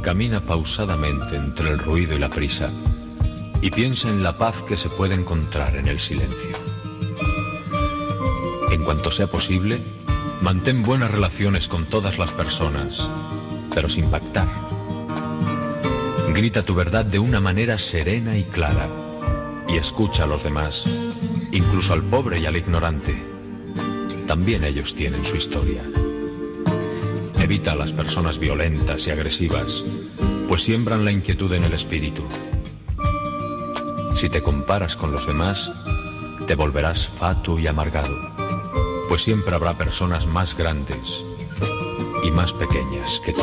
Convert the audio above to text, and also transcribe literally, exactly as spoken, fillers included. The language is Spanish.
Camina pausadamente entre el ruido y la prisa y piensa en la paz que se puede encontrar en el silencio. En cuanto sea posible, mantén buenas relaciones con todas las personas, pero sin pactar. Grita tu verdad de una manera serena y clara y escucha a los demás, incluso al pobre y al ignorante. También ellos tienen su historia. Evita a las personas violentas y agresivas, pues siembran la inquietud en el espíritu. Si te comparas con los demás, te volverás fatuo y amargado, pues siempre habrá personas más grandes y más pequeñas que tú.